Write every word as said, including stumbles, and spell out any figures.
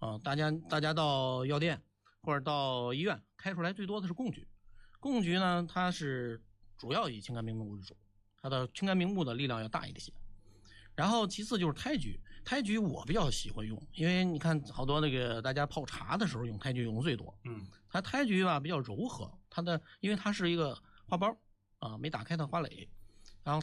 啊，大家大家到药店或者到医院开出来最多的是贡菊。贡菊呢，它是主要以清肝明目为主，它的清肝明目的力量要大一些。然后其次就是胎菊，胎菊我比较喜欢用，因为你看好多那个大家泡茶的时候用胎菊用最多。 嗯， 它胎菊吧比较柔和，它的因为它是一个花苞啊，没打开的花蕾，